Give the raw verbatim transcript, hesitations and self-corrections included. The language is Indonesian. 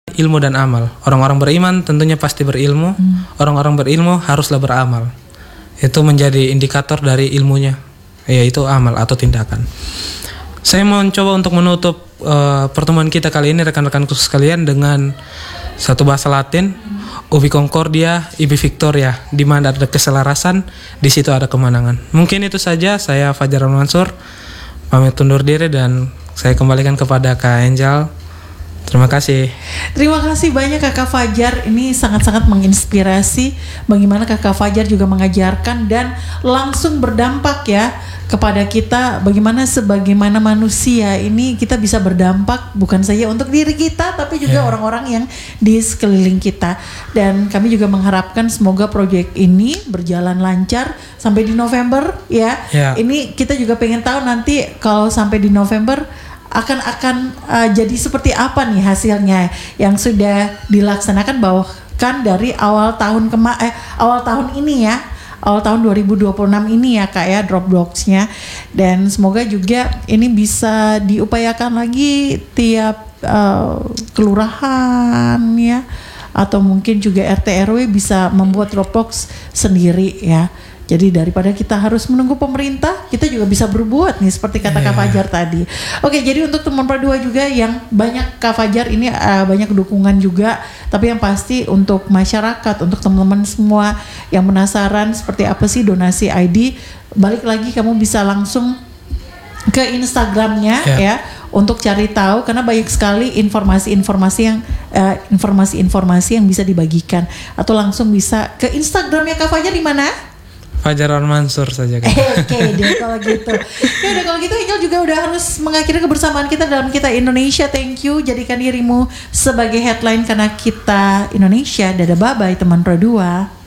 ilmu dan amal. Orang-orang beriman tentunya pasti berilmu. Hmm. Orang-orang berilmu haruslah beramal. Itu menjadi indikator dari ilmunya, yaitu amal atau tindakan. Saya mau mencoba untuk menutup uh, pertemuan kita kali ini, rekan-rekan khusus sekalian, dengan satu bahasa Latin, Ubi Concordia, Ibi Victoria. Di mana ada keselarasan, di situ ada kemenangan. Mungkin itu saja. Saya Fajar Mansur, pamit undur diri dan saya kembalikan kepada Kak Angel. Terima kasih. Terima kasih banyak Kakak Fajar. Ini sangat-sangat menginspirasi. Bagaimana Kakak Fajar juga mengajarkan dan langsung berdampak ya kepada kita. Bagaimana sebagaimana manusia ini kita bisa berdampak bukan saja untuk diri kita, tapi juga yeah. orang-orang yang di sekeliling kita. Dan kami juga mengharapkan semoga proyek ini berjalan lancar sampai di November ya. Yeah. Ini kita juga pengen tahu nanti kalau sampai di November akan akan uh, jadi seperti apa nih hasilnya yang sudah dilaksanakan, bahkan dari awal tahun kema eh awal tahun ini ya, awal tahun dua ribu dua puluh enam ini ya Kak ya, Dropbox-nya. Dan semoga juga ini bisa diupayakan lagi tiap uh, kelurahan ya, atau mungkin juga R T R W bisa membuat Dropbox sendiri ya. Jadi daripada kita harus menunggu pemerintah, kita juga bisa berbuat nih seperti kata yeah. Kak Fajar tadi. Oke, jadi untuk teman Pro dua juga yang banyak Kak Fajar ini uh, banyak dukungan juga. Tapi yang pasti untuk masyarakat, untuk teman-teman semua yang penasaran seperti apa sih donasi I D, balik lagi kamu bisa langsung ke Instagramnya yeah. ya untuk cari tahu, karena banyak sekali informasi-informasi yang uh, informasi-informasi yang bisa dibagikan, atau langsung bisa ke Instagramnya Kak Fajar di mana? Fajar Mansur saja kan. Oke okay, deh kalau gitu. Ya udah kalau gitu Angel juga udah harus mengakhiri kebersamaan kita dalam Kita Indonesia. Thank you. Jadikan dirimu sebagai headline karena kita Indonesia. Dadah bye bye teman Pro dua.